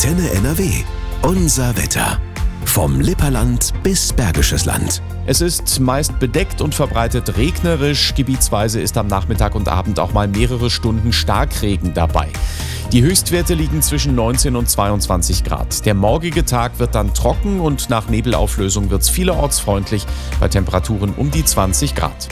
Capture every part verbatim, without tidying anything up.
Antenne N R W. Unser Wetter. Vom Lipperland bis Bergisches Land. Es ist meist bedeckt und verbreitet regnerisch. Gebietsweise ist am Nachmittag und Abend auch mal mehrere Stunden Starkregen dabei. Die Höchstwerte liegen zwischen neunzehn und zweiundzwanzig Grad. Der morgige Tag wird dann trocken und nach Nebelauflösung wird es vielerorts freundlich bei Temperaturen um die zwanzig Grad.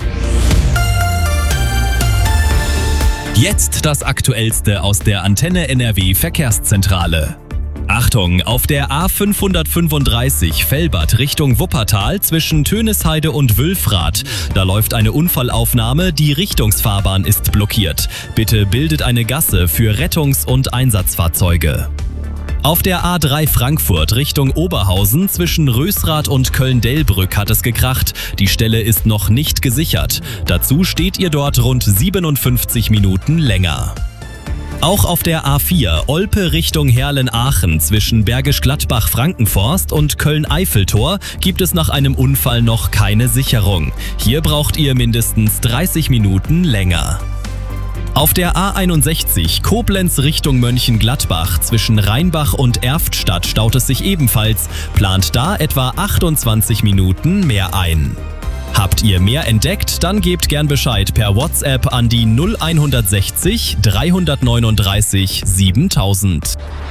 Jetzt das Aktuellste aus der Antenne N R W Verkehrszentrale. Achtung, auf der A fünfhundertfünfunddreißig Velbert Richtung Wuppertal zwischen Tönisheide und Wülfrath. Da läuft eine Unfallaufnahme, die Richtungsfahrbahn ist blockiert. Bitte bildet eine Gasse für Rettungs- und Einsatzfahrzeuge. Auf der A drei Frankfurt Richtung Oberhausen zwischen Rösrath und Köln-Delbrück hat es gekracht. Die Stelle ist noch nicht gesichert. Dazu steht ihr dort rund siebenundfünfzig Minuten länger. Auch auf der A vier Olpe Richtung Herlen-Aachen zwischen Bergisch Gladbach-Frankenforst und Köln-Eiffeltor gibt es nach einem Unfall noch keine Sicherung. Hier braucht ihr mindestens dreißig Minuten länger. Auf der A einundsechzig Koblenz Richtung Mönchengladbach zwischen Rheinbach und Erftstadt staut es sich ebenfalls, plant da etwa achtundzwanzig Minuten mehr ein. Habt ihr mehr entdeckt, dann gebt gern Bescheid per WhatsApp an die null eins sechzig dreihundertneununddreißig siebentausend.